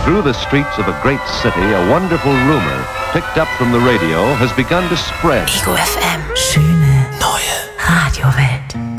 Through the streets of a great city, a wonderful rumor, picked up from the radio, has begun to spread. Ego FM. Schöne neue Radiowelt.